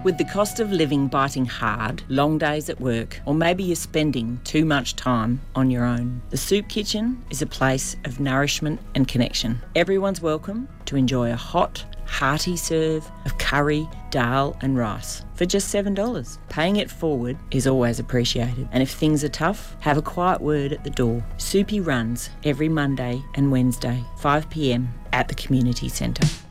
With the cost of living biting hard, long days at work, or maybe you're spending too much time on your own, the Soup Kitchen is a place of nourishment and connection. Everyone's welcome to enjoy a hot, hearty serve of curry, dal and rice for just $7. Paying it forward is always appreciated. And if things are tough, have a quiet word at the door. Soupy runs every Monday and Wednesday, 5 p.m. at the community centre.